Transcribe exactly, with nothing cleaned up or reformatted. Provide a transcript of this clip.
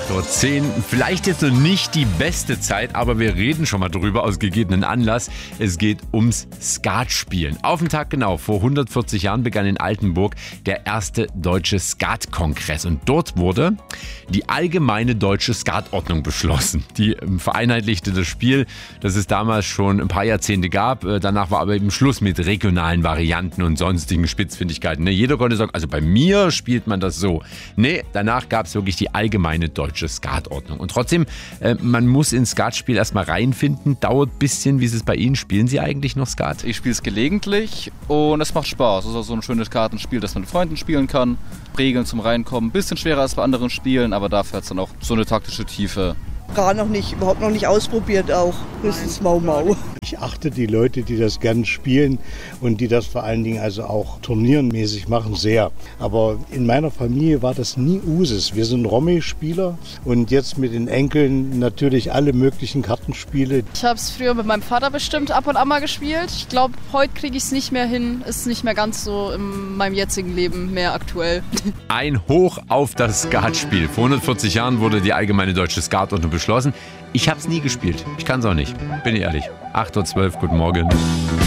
acht Uhr zehn. Vielleicht jetzt noch nicht die beste Zeit, aber wir reden schon mal drüber aus gegebenen Anlass. Es geht ums Skatspielen. Auf den Tag genau, vor hundertvierzig Jahren begann in Altenburg der erste deutsche Skatkongress. Und dort wurde die allgemeine deutsche Skatordnung beschlossen. Die vereinheitlichte das Spiel, das es damals schon ein paar Jahrzehnte gab. Danach war aber eben Schluss mit regionalen Varianten und sonstigen Spitzfindigkeiten. Jeder konnte sagen, also bei mir spielt man das so. Nee, danach gab es wirklich die allgemeine deutsche Skatordnung. Und trotzdem, äh, man muss ins Skatspiel erstmal reinfinden. Dauert ein bisschen. Wie ist es bei Ihnen? Spielen Sie eigentlich noch Skat? Ich spiele es gelegentlich und es macht Spaß. Es ist auch so ein schönes Kartenspiel, das man mit Freunden spielen kann. Regeln zum Reinkommen. Ein bisschen schwerer als bei anderen Spielen, aber dafür hat es dann auch so eine taktische Tiefe. Gar noch nicht, überhaupt noch nicht ausprobiert auch. Das ist Mau Mau. Ich achte die Leute, die das gern spielen und die das vor allen Dingen also auch turnierenmäßig machen, sehr. Aber in meiner Familie war das nie Usus. Wir sind Romy-Spieler und jetzt mit den Enkeln natürlich alle möglichen Kartenspiele. Ich habe es früher mit meinem Vater bestimmt ab und an mal gespielt. Ich glaube, heute kriege ich es nicht mehr hin. Ist nicht mehr ganz so in meinem jetzigen Leben mehr aktuell. Ein Hoch auf das Skatspiel. Vor hundertvierzig Jahren wurde die allgemeine deutsche Skatordnung beschlossen. Ich habe es nie gespielt. Ich kann es auch nicht. Bin ich ehrlich. acht Uhr zwölf, guten Morgen.